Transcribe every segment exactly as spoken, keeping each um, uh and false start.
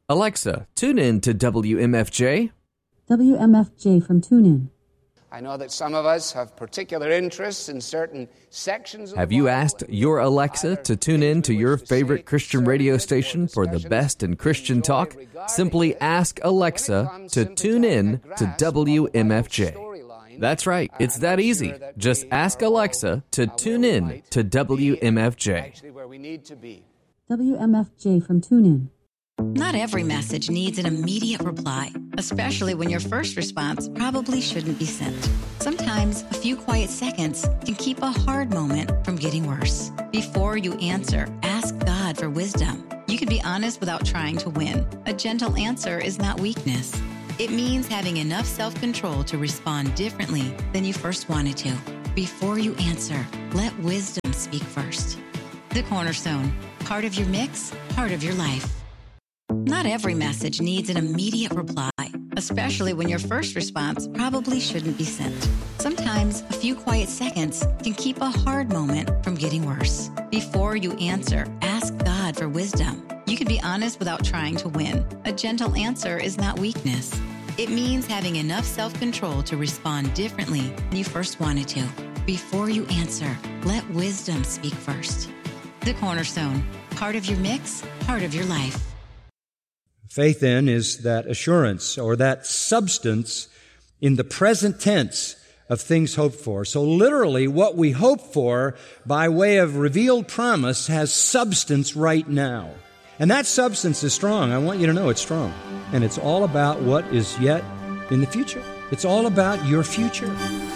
Alexa, tune in to W M F J. W M F J from TuneIn. I know that some of us have particular interests in certain sections of Have the you Bible. asked your Alexa to tune in to your favorite Christian radio station for the best in Christian talk? Simply ask Alexa to tune in to W M F J. That's right, it's that easy. Just ask Alexa to tune in to W M F J. W M F J from TuneIn. Not every message needs an immediate reply, especially when your first response probably shouldn't be sent. Sometimes a few quiet seconds can keep a hard moment from getting worse. Before you answer, ask God for wisdom. You can be honest without trying to win. A gentle answer is not weakness. It means having enough self-control to respond differently than you first wanted to. Before you answer, let wisdom speak first. The Cornerstone, part of your mix, part of your life. Not every message needs an immediate reply, especially when your first response probably shouldn't be sent. Sometimes a few quiet seconds can keep a hard moment from getting worse. Before you answer, ask God for wisdom. You can be honest without trying to win. A gentle answer is not weakness. It means having enough self-control to respond differently than you first wanted to. Before you answer, let wisdom speak first. The Cornerstone, part of your mix, part of your life. Faith, then, is that assurance or that substance in the present tense of things hoped for. So literally, what we hope for by way of revealed promise has substance right now. And that substance is strong. I want you to know it's strong. And it's all about what is yet in the future. It's all about your future.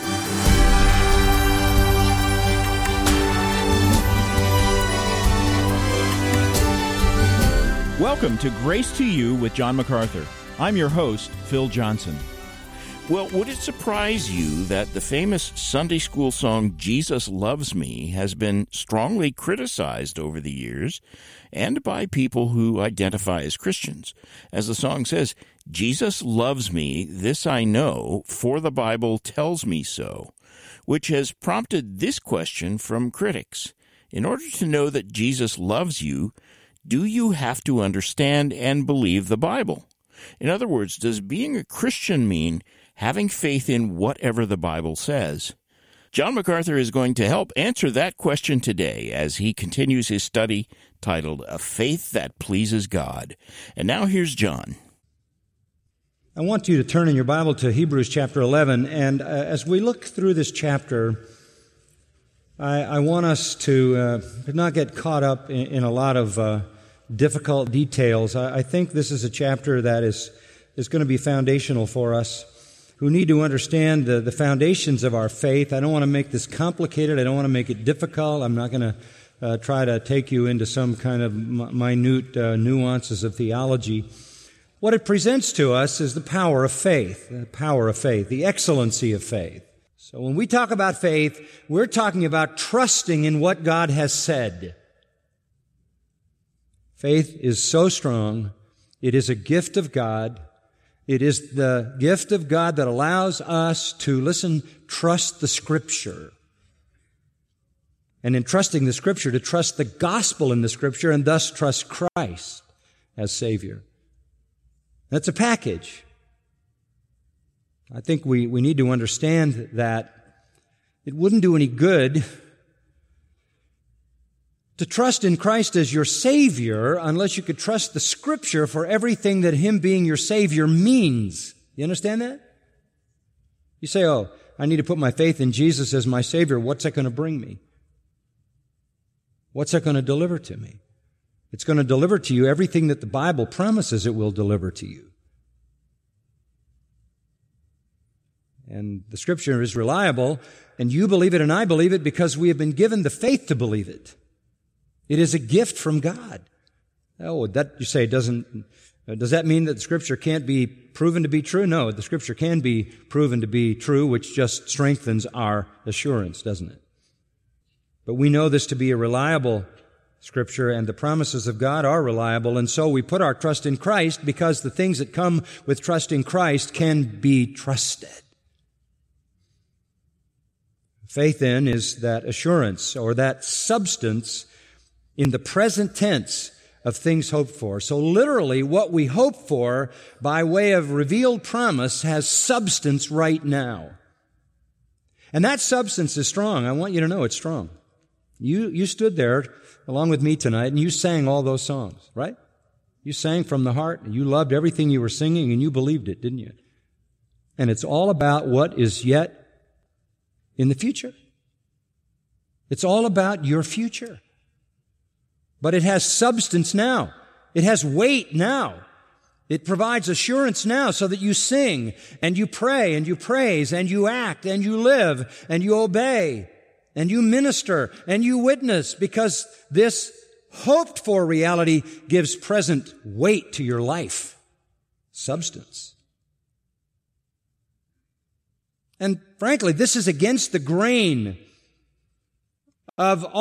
Welcome to Grace to You with John MacArthur. I'm your host, Phil Johnson. Well, would it surprise you that the famous Sunday school song, Jesus Loves Me, has been strongly criticized over the years and by people who identify as Christians? As the song says, Jesus loves me, this I know, for the Bible tells me so, which has prompted this question from critics. In order to know that Jesus loves you, do you have to understand and believe the Bible? In other words, does being a Christian mean having faith in whatever the Bible says? John MacArthur is going to help answer that question today as he continues his study titled A Faith That Pleases God. And now here's John. I want you to turn in your Bible to Hebrews chapter eleven, and uh, as we look through this chapter, I, I want us to uh, not get caught up in, in a lot of uh, difficult details. I, I think this is a chapter that is, is going to be foundational for us who need to understand the, the foundations of our faith. I don't want to make this complicated. I don't want to make it difficult. I'm not going to uh, try to take you into some kind of minute uh, nuances of theology. What it presents to us is the power of faith, the power of faith, the excellency of faith. So when we talk about faith, we're talking about trusting in what God has said. Faith is so strong. It is a gift of God. It is the gift of God that allows us to, listen, trust the Scripture. And in trusting the Scripture, to trust the gospel in the Scripture and thus trust Christ as Savior. That's a package. I think we, we need to understand that it wouldn't do any good to trust in Christ as your Savior unless you could trust the Scripture for everything that Him being your Savior means. You understand that? You say, oh, I need to put my faith in Jesus as my Savior. What's that going to bring me? What's that going to deliver to me? It's going to deliver to you everything that the Bible promises it will deliver to you. And the Scripture is reliable, and you believe it and I believe it because we have been given the faith to believe it. It is a gift from God. Oh, that you say doesn't, does that mean that the Scripture can't be proven to be true? No, the Scripture can be proven to be true, which just strengthens our assurance, doesn't it? But we know this to be a reliable Scripture, and the promises of God are reliable, and so we put our trust in Christ because the things that come with trusting Christ can be trusted. Faith, then, is that assurance or that substance in the present tense of things hoped for. So literally, what we hope for by way of revealed promise has substance right now. And that substance is strong. I want you to know it's strong. You, you stood there along with me tonight and you sang all those songs, right? You sang from the heart and you loved everything you were singing and you believed it, didn't you? And it's all about what is yet in the future. It's all about your future. But it has substance now. It has weight now. It provides assurance now so that you sing and you pray and you praise and you act and you live and you obey and you minister and you witness, because this hoped for reality gives present weight to your life. Substance. And frankly, this is against the grain of